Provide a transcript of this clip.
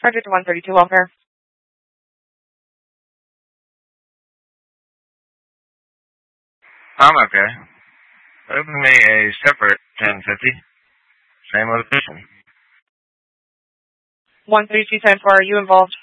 Project 132 welfare. I'm okay. Open me a separate 1050. Same location. 132 10-4, are you involved?